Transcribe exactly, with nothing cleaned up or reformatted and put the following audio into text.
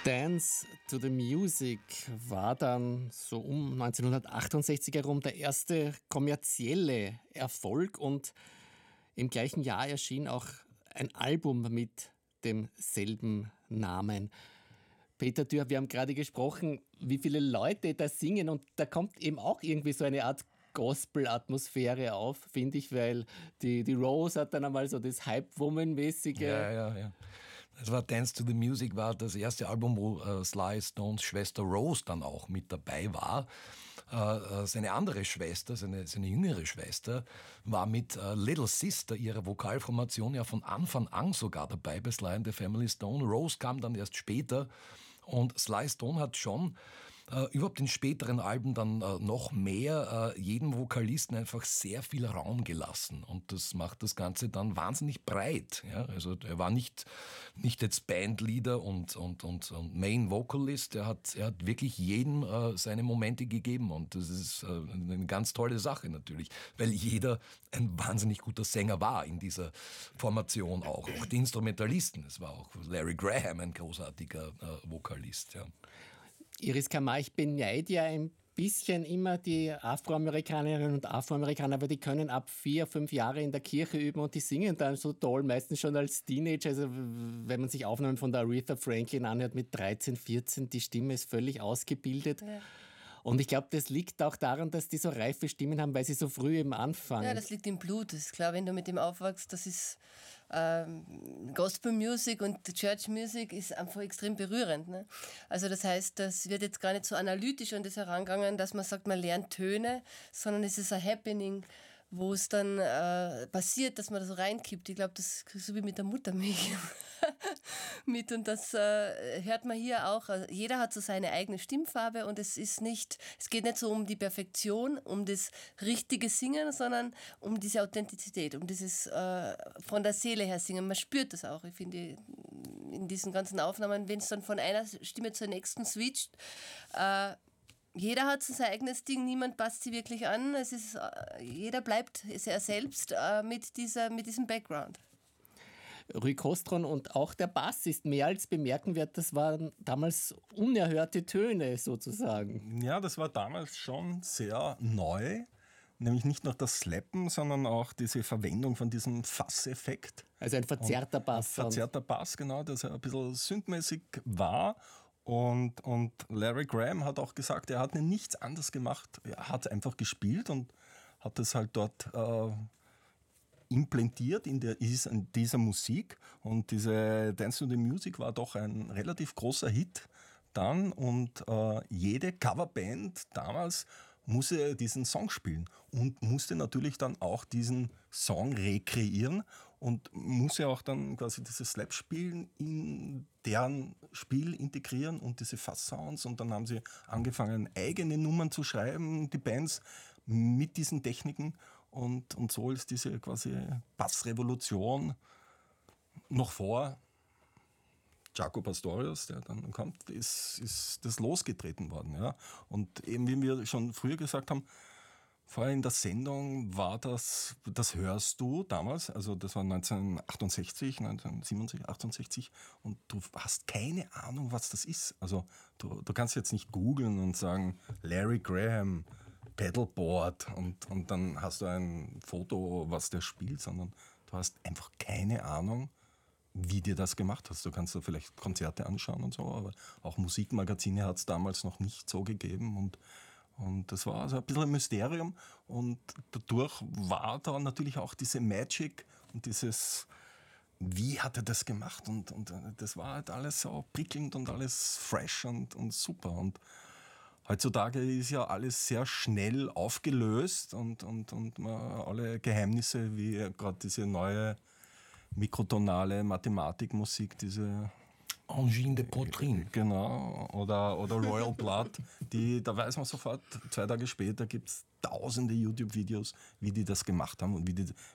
Dance to the Music war dann so um neunzehnhundertachtundsechzig herum der erste kommerzielle Erfolg und im gleichen Jahr erschien auch ein Album mit demselben Namen. Peter Dürr, wir haben gerade gesprochen, wie viele Leute da singen und da kommt eben auch irgendwie so eine Art Gospel-Atmosphäre auf, finde ich, weil die, die Rose hat dann einmal so das Hype-Woman-mäßige. Ja, ja, ja. Das war Dance to the Music, war das erste Album, wo äh, Sly Stones Schwester Rose dann auch mit dabei war. Äh, seine andere Schwester, seine, seine jüngere Schwester, war mit äh, Little Sister, ihrer Vokalformation, ja von Anfang an sogar dabei bei Sly and the Family Stone. Rose kam dann erst später und Sly Stone hat schon Uh, überhaupt in späteren Alben dann uh, noch mehr uh, jedem Vokalisten einfach sehr viel Raum gelassen und das macht das Ganze dann wahnsinnig breit. Ja? Also er war nicht, nicht jetzt Bandleader und, und, und, und Main Vocalist, er hat, er hat wirklich jedem uh, seine Momente gegeben und das ist uh, eine ganz tolle Sache natürlich, weil jeder ein wahnsinnig guter Sänger war in dieser Formation auch, auch die Instrumentalisten, es war auch Larry Graham ein großartiger uh, Vokalist, ja. Iris Kamar, ich beneide ja ein bisschen immer die Afroamerikanerinnen und Afroamerikaner, weil die können ab vier, fünf Jahre in der Kirche üben und die singen dann so toll, meistens schon als Teenager. Also wenn man sich Aufnahmen von der Aretha Franklin anhört mit dreizehn, vierzehn, die Stimme ist völlig ausgebildet. Ja. Und ich glaube, das liegt auch daran, dass die so reife Stimmen haben, weil sie so früh eben anfangen. Ja, das liegt im Blut. Das ist klar, wenn du mit dem aufwachst, das ist ähm, Gospel Music und Church Music ist einfach extrem berührend. Ne? Also das heißt, das wird jetzt gar nicht so analytisch an das herangegangen, dass man sagt, man lernt Töne, sondern es ist ein Happening, wo es dann äh, passiert, dass man da so reinkippt. Ich glaube, das ist so wie mit der Muttermilch mit und das äh, hört man hier auch. Also jeder hat so seine eigene Stimmfarbe und es ist nicht, es geht nicht so um die Perfektion, um das richtige Singen, sondern um diese Authentizität, um dieses äh, von der Seele her singen. Man spürt das auch. Ich finde, in diesen ganzen Aufnahmen, wenn es dann von einer Stimme zur nächsten switcht, äh, jeder hat sein eigenes Ding, niemand passt sie wirklich an. Es ist, jeder bleibt er selbst äh, mit, dieser, mit diesem Background. Rui Costron und auch der Bass ist mehr als bemerkenswert. Das waren damals unerhörte Töne sozusagen. Ja, das war damals schon sehr neu. Nämlich nicht nur das Slappen, sondern auch diese Verwendung von diesem Fasseffekt. Also ein verzerrter Bass. Ein verzerrter Bass, genau, dass er ein bisschen synthmäßig war. Und, und Larry Graham hat auch gesagt, er hat nichts anderes gemacht. Er hat einfach gespielt und hat das halt dort äh, implantiert in, der, in dieser Musik. Und diese Dance to the Music war doch ein relativ großer Hit dann. Und äh, jede Coverband damals musste diesen Song spielen und musste natürlich dann auch diesen Song rekreieren und musste auch dann quasi dieses Slap-Spielen in deren Spiel integrieren und diese Fuzz-Sounds und dann haben sie angefangen, eigene Nummern zu schreiben, die Bands mit diesen Techniken und, und so ist diese quasi Bassrevolution noch vor Jaco Pastorius, der dann kommt, ist, ist das losgetreten worden. Ja. Und eben, wie wir schon früher gesagt haben, vorher in der Sendung war das, das hörst du damals, also das war neunzehnhundertachtundsechzig, neunzehnhundertsiebenundsechzig, achtundsechzig und du hast keine Ahnung, was das ist. Also du, du kannst jetzt nicht googeln und sagen, Larry Graham, Pedalboard und, und dann hast du ein Foto, was der spielt, sondern du hast einfach keine Ahnung, wie dir das gemacht hast. Du kannst da vielleicht Konzerte anschauen und so, aber auch Musikmagazine hat es damals noch nicht so gegeben und, und das war also ein bisschen ein Mysterium und dadurch war da natürlich auch diese Magic und dieses, wie hat er das gemacht und, und das war halt alles so prickelnd und alles fresh und, und super und heutzutage ist ja alles sehr schnell aufgelöst und, und, und man alle Geheimnisse, wie gerade diese neue mikrotonale Mathematikmusik, diese Angine de Poitrine. Genau, oder, oder Royal Blood, die, da weiß man sofort, zwei Tage später gibt es tausende YouTube-Videos, wie die das gemacht haben und wie die